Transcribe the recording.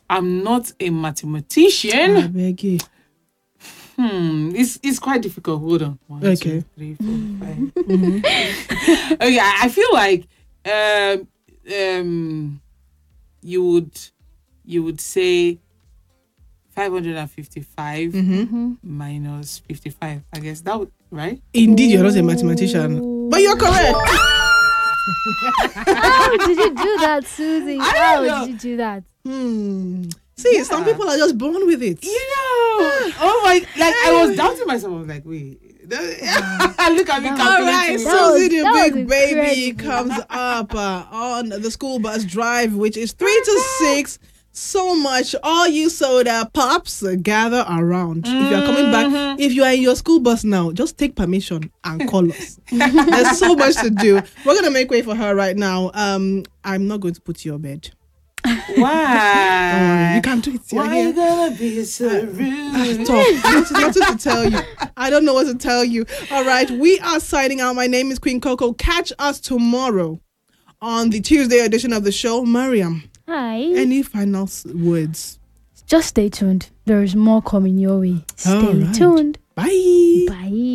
I'm not a mathematician. I beg you. It's quite difficult. Hold on. 1, Okay. 2, 3, 4, 5. Okay, I feel like you would say 555 minus 55. I guess that would, right? Indeed, you're not a mathematician, but you're correct. How did you do that, Susie? I How don't know. did you do that? See, some people are just born with it. Oh my! Like I was doubting myself. I was like, wait. Look at me All right, calculating. Susie the that was big baby incredible. comes up on the school bus drive, which is 3 to 6. So much. All you soda pops gather around. If you are coming back, if you are in your school bus now, just take permission and call us. There's so much to do. We're gonna make way for her right now. I'm not going to put you on bed. Why? You can't do it. You're Why here. you gonna be so rude? Stop. There's nothing to tell you. I don't know what to tell you. All right, we are signing out. My name is Queen Coco. Catch us tomorrow on the Tuesday edition of the show. Mariam, Hi. any final words? Just stay tuned. There is more coming your way. Stay All right. tuned. Bye. Bye.